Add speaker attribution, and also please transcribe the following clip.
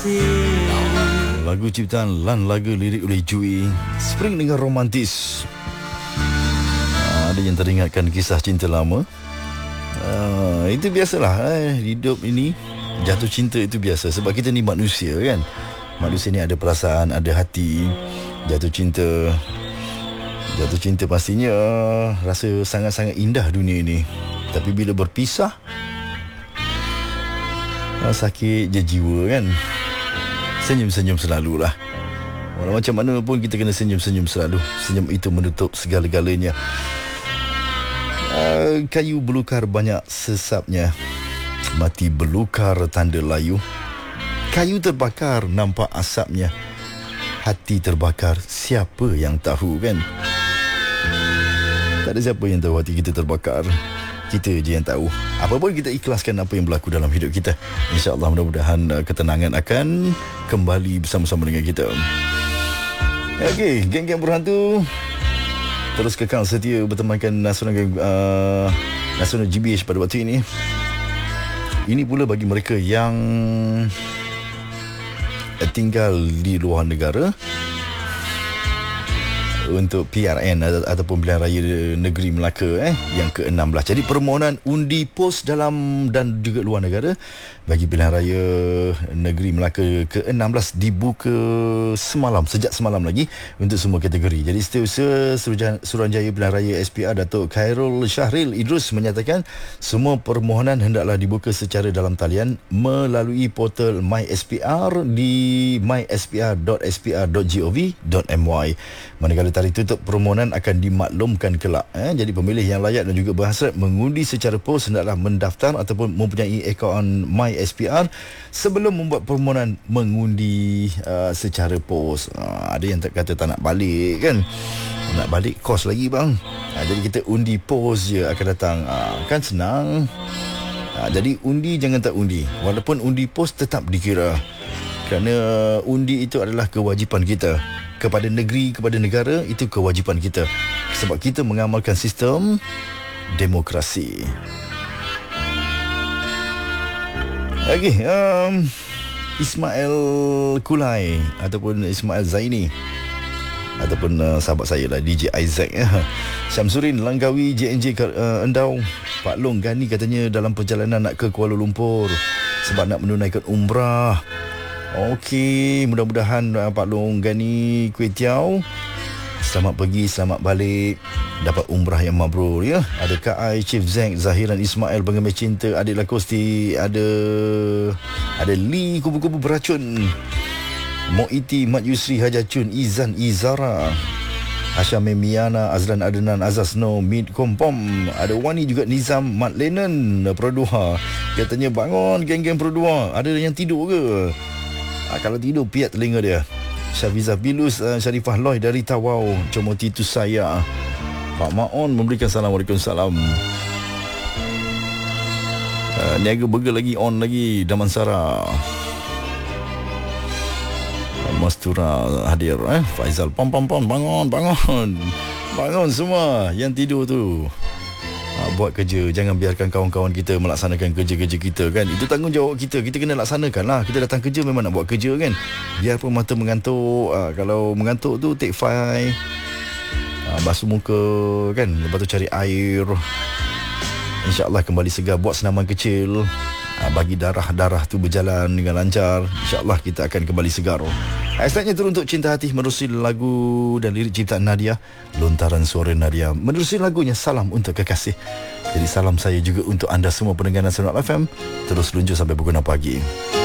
Speaker 1: Lagu ciptaan Lan Laga, lirik oleh Jui. Spring dengan romantis. Ada yang teringatkan kisah cinta lama. Itu biasalah hidup ini. Jatuh cinta itu biasa. Sebab kita ni manusia kan. Manusia ni ada perasaan, ada hati. Jatuh cinta pastinya rasa sangat-sangat indah dunia ini. Tapi bila berpisah, sakit je jiwa kan. Senyum-senyum selalulah. Walau macam mana pun kita kena senyum-senyum selalu. Senyum itu menutup segala-galanya. Kayu belukar banyak sesapnya. Mati belukar tanda layu. Kayu terbakar nampak asapnya. Hati terbakar siapa yang tahu kan. Tak ada siapa yang tahu hati kita terbakar. Kita je yang tahu. Apa pun kita ikhlaskan apa yang berlaku dalam hidup kita. InsyaAllah mudah-mudahan ketenangan akan kembali bersama-sama dengan kita. Okey, geng-geng berhantu, terus kekal setia bertemankan Nasional GBH pada waktu ini. Ini pula bagi mereka yang tinggal di luar negara, untuk PRN ataupun Pilihan Raya Negeri Melaka yang ke-16. Jadi permohonan undi pos dalam dan juga luar negara bagi Pilihan Raya Negeri Melaka ke-16 dibuka sejak semalam lagi untuk semua kategori. Jadi Setiausaha Suruhanjaya Pilihan Raya SPR Datuk Khairul Syahril Idrus menyatakan semua permohonan hendaklah dibuka secara dalam talian melalui portal MySPR di myspr.spr.gov.my. Manakala tarikh tutup permohonan akan dimaklumkan kelak. Jadi pemilih yang layak dan juga berhasrat mengundi secara pos hendaklah mendaftar ataupun mempunyai akaun MySPR sebelum membuat permohonan mengundi secara pos. Ada yang kata tak nak balik kan. Nak balik kos lagi bang. Jadi kita undi pos je akan datang. Kan senang. Jadi undi jangan tak undi. Walaupun undi pos tetap dikira. Kerana undi itu adalah kewajipan kita. Kepada negeri, kepada negara, itu kewajipan kita. Sebab kita mengamalkan sistem demokrasi. Okey, Ismail Kulai ataupun Ismail Zaini ataupun sahabat saya lah, DJ Isaac Syamsurin Langkawi JNJ Endau. Pak Long Gani katanya dalam perjalanan nak ke Kuala Lumpur sebab nak menunaikan umrah. Okey, mudah-mudahan Pak Long Gani Kuih Tiaw selamat pergi, selamat balik, dapat umrah yang mabrur ya. Ada Kak Ai, Chief Zack, Zahiran Ismail, Pengemis Cinta, Adik Lakosti, ada Lee Kubu-Kubu Beracun, Moiti, Mat Yusri, Hajacun, Izan Izara, Asyam Miana, Azlan Adnan, Azaz No, Mid Kompom. Ada Wani juga, Nizam, Mat Lennon, Produha. Katanya bangun geng-geng Produha. Ada yang tidur ke? Kalau tidur piat telinga dia. Syafizah Bilus, Syarifah Loy dari Tawau, Comoti tu saya. Pak Maon memberikan salam. Waalaikumsalam. Niaga Burger lagi on lagi. Damansara, Mastura hadir. Faizal pom bangun semua yang tidur tu. Buat kerja. Jangan biarkan kawan-kawan kita melaksanakan kerja-kerja kita kan. Itu tanggungjawab kita. Kita kena laksanakan lah. Kita datang kerja memang nak buat kerja kan. Biarpun mata mengantuk, kalau mengantuk tu take 5, basuh muka kan. Lepas tu cari air. InsyaAllah kembali segar. Buat senaman kecil, bagi darah tu berjalan dengan lancar. InsyaAllah kita akan kembali segar. Hashtagnya teruntuk cinta hati menerusi lagu dan lirik ciptaan Nadia. Lontaran suara Nadia menerusi lagunya Salam Untuk Kekasih. Jadi salam saya juga untuk anda semua pendengar Nasional FM. Terus luncur sampai pukul 6 pagi.